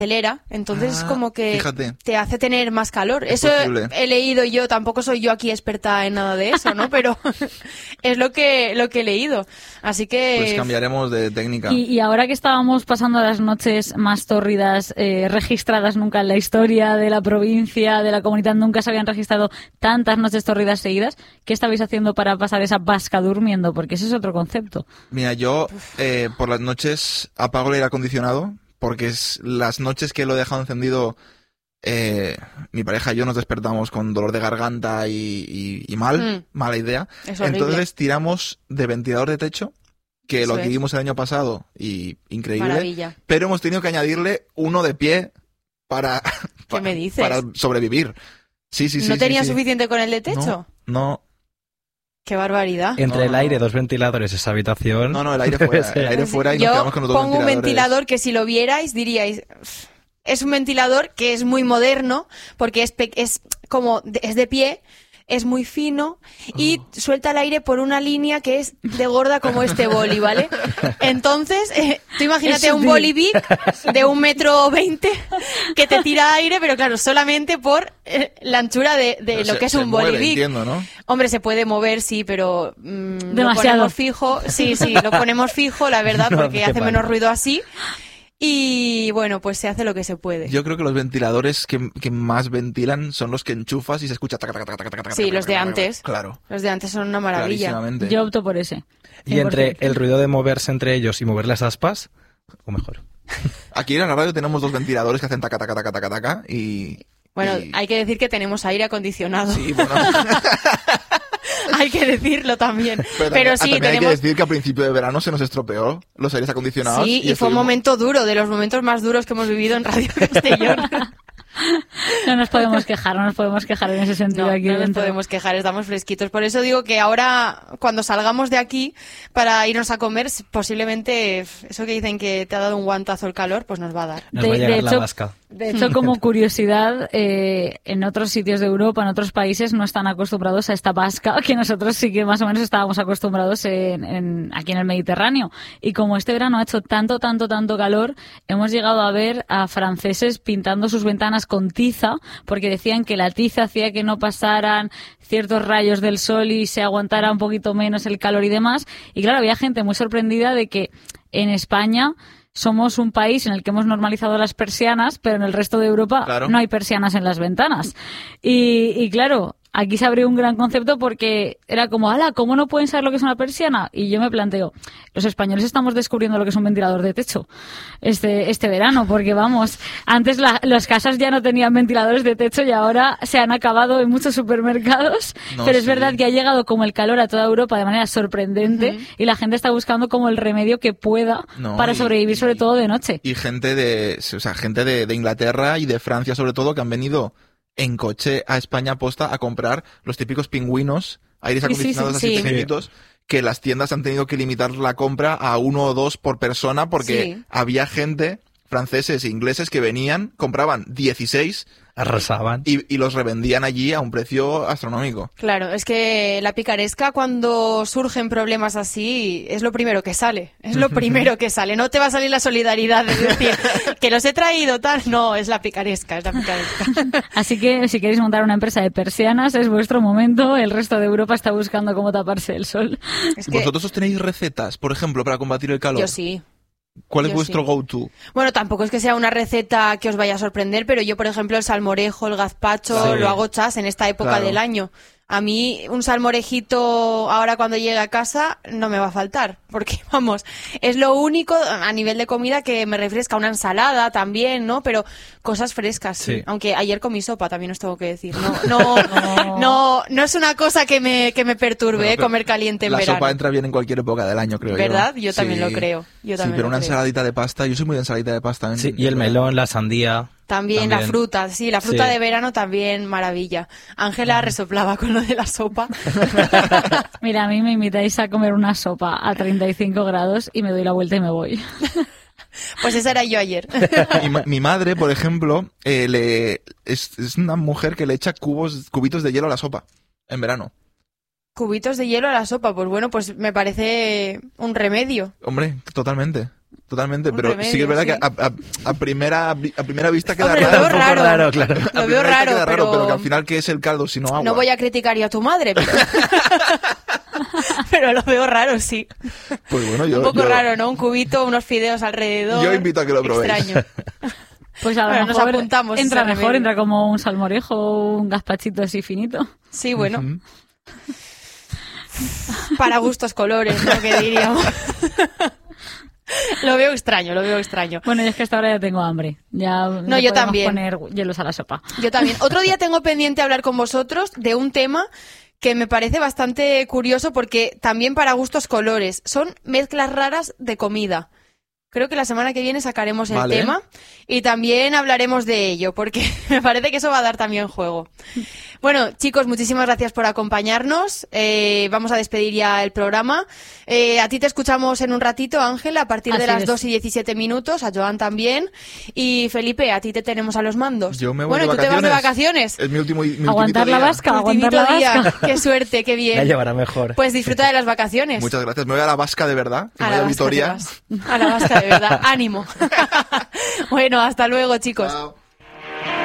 acelera, entonces como que fíjate. te hace tener más calor. Es Eso posible. he leído yo, tampoco soy yo aquí experta en nada de eso, ¿no? Pero es lo que he leído. Así que Pues cambiaremos de técnica. Y ahora que estábamos pasando las noches más tórridas, registradas nunca en la historia de la provincia, de la comunidad, nunca se habían registrado tantas noches tórridas seguidas, ¿qué estabais haciendo para pasar esa vasca durmiendo? Porque ese es otro concepto. Mira, yo por las noches apago el aire acondicionado, porque es las noches que lo he dejado encendido, mi pareja y yo nos despertamos con dolor de garganta y mala idea. Es horrible. Entonces tiramos de ventilador de techo, que Eso lo es. adquirimos el año pasado y increíble. Maravilla. Pero hemos tenido que añadirle uno de pie para, ¿Qué me dices? para sobrevivir. Sí. ¿No tenía sí. suficiente con el de techo? No. ¡Qué barbaridad! Entre el No. aire, 2 ventiladores, esa habitación. No, el aire fuera. El aire fuera y nos Yo quedamos con los dos pongo un ventiladores. ventilador que si lo vierais diríais... Es un ventilador que es muy moderno porque es de pie, es muy fino y suelta el aire por una línea que es de gorda como este boli, ¿vale? Entonces, tú imagínate Es un sutil. boli big de 1,20 m que te tira aire, pero claro, solamente por la anchura de lo que es un boli mueve, big. entiendo, ¿no? Hombre, se puede mover, sí, pero lo Demasiado. ponemos fijo. Sí, lo ponemos fijo, la verdad, No porque hace hace falta. menos ruido así. Y bueno, pues se hace lo que se puede. Yo creo que los ventiladores que más ventilan son los que enchufas y se escucha taca, taca, taca, taca, taca, Sí, taca, los de taca, antes. Claro, Los de antes son una maravilla. clarísimamente. Yo opto por ese. Y entre 100%. el ruido de moverse entre ellos y mover las aspas, o mejor. Aquí en la radio tenemos dos ventiladores que hacen taca, taca, taca, taca, taca y... Bueno, y- hay que decir que tenemos aire acondicionado. Sí, bueno... Hay que decirlo también. Pero también- sí, también hay que tenemos... decir que a principio de verano se nos estropeó los aires acondicionados. Sí, y fue un estuvimos- momento duro, de los momentos más duros que hemos vivido en Radio Castellón. No nos podemos quejar en ese sentido No, aquí no nos dentro. podemos quejar, estamos fresquitos. Por eso digo que ahora, cuando salgamos de aquí para irnos a comer, posiblemente eso que dicen que te ha dado un guantazo el calor, pues nos va a dar. Nos va a llegar la vasca. De hecho, como curiosidad, en otros sitios de Europa, en otros países, no están acostumbrados a esta vasca, que nosotros sí que más o menos estábamos acostumbrados aquí en el Mediterráneo. Y como este verano ha hecho tanto calor, hemos llegado a ver a franceses pintando sus ventanas con tiza, porque decían que la tiza hacía que no pasaran ciertos rayos del sol y se aguantara un poquito menos el calor y demás. Y claro, había gente muy sorprendida de que en España somos un país en el que hemos normalizado las persianas, pero en el resto de Europa Claro. no hay persianas en las ventanas. Y claro, aquí se abrió un gran concepto porque era como, ¡hala! ¿Cómo no pueden saber lo que es una persiana? Y yo me planteo, los españoles estamos descubriendo lo que es un ventilador de techo este verano, porque vamos, antes las casas ya no tenían ventiladores de techo y ahora se han acabado en muchos supermercados, No, pero es sí. verdad que ha llegado como el calor a toda Europa de manera sorprendente y la gente está buscando como el remedio que pueda No, para sobrevivir, sobre todo de noche. Y gente de Inglaterra y de Francia sobre todo que han venido en coche a España posta a comprar los típicos pingüinos, aires Sí, sí, acondicionados sí, así sí. pequeñitos, que las tiendas han tenido que limitar la compra a 1 o 2 por persona porque Sí. había gente, franceses e ingleses, que venían, compraban 16 Arrasaban. y los revendían allí a un precio astronómico. Claro, es que la picaresca cuando surgen problemas así es lo primero que sale, es lo primero que sale. No te va a salir la solidaridad de decir que los he traído tal, no, es la picaresca, es la picaresca. Así que si queréis montar una empresa de persianas es vuestro momento, el resto de Europa está buscando cómo taparse el sol. Es que ¿Vosotros os tenéis recetas, por ejemplo, para combatir el calor? yo sí. ¿Cuál es yo vuestro sí. go-to? Bueno, tampoco es que sea una receta que os vaya a sorprender, pero yo, por ejemplo, el salmorejo, el gazpacho, Sí. lo hago chas en esta época Claro. del año. A mí un salmorejito ahora cuando llegue a casa no me va a faltar, porque vamos, es lo único a nivel de comida que me refresca, una ensalada también, ¿no? Pero cosas frescas, sí. Sí. Aunque ayer comí sopa, también os tengo que decir. No es una cosa que me perturbe, Bueno, pero comer caliente en La verano. sopa entra bien en cualquier época del año, creo ¿Verdad? yo. Yo también lo creo. Yo Sí, también pero lo una creo. ensaladita de pasta, yo soy muy de ensaladita de pasta. Sí, y el melón, la sandía. También la fruta, sí, la fruta Sí. de verano también, maravilla. Ángela resoplaba con lo de la sopa. Mira, a mí me invitáis a comer una sopa a 35 grados y me doy la vuelta y me voy. Pues esa era yo ayer. Mi madre, por ejemplo, es una mujer que le echa cubitos de hielo a la sopa en verano. Cubitos de hielo a la sopa, pues bueno, pues me parece un remedio. Hombre, totalmente. Totalmente, Un pero remedio, sí que es verdad sí. que a primera vista queda Hombre, lo raro. veo Un poco raro. raro, claro. A Lo primera veo vista raro, queda pero... pero que al final, ¿qué es el caldo si no agua? No voy a criticar yo a tu madre, pero, pero lo veo raro, sí. Pues bueno, yo... Un poco yo- raro, ¿no? Un cubito, unos fideos alrededor. Yo invito a que lo probéis. Extraño. Pues a lo Bueno, nos mejor apuntamos entra ese mejor, remedio. entra como un salmorejo o un gazpachito así finito. Sí, bueno. Ujú. Para gustos colores, ¿no? Que diríamos. Lo veo extraño, lo veo extraño. Bueno, y es que hasta ahora ya tengo hambre. Ya No, le yo podemos también. poner hielos a la sopa. Yo también. Otro día tengo pendiente hablar con vosotros de un tema que me parece bastante curioso porque también para gustos colores. Son mezclas raras de comida. Creo que la semana que viene sacaremos el Vale. tema y también hablaremos de ello porque me parece que eso va a dar también juego. Bueno, chicos, muchísimas gracias por acompañarnos. Vamos a despedir ya el programa. A ti te escuchamos en un ratito, Ángel, a partir de Así las es. 2:17, a Joan también. Y Felipe, a ti te tenemos a los mandos. Yo me voy bueno, de ¿y tú te vas de vacaciones? Es mi ultimito Aguantar la día. vasca, aguantar la Ultimito día. vasca. Qué suerte, qué La bien. llevará mejor. Pues disfruta de las vacaciones. Muchas gracias. Me voy a la vasca de verdad. Que A vaya la vasca te Vitoria. vas. A la vasca, de verdad. Ánimo. Bueno, hasta luego, chicos. Chao.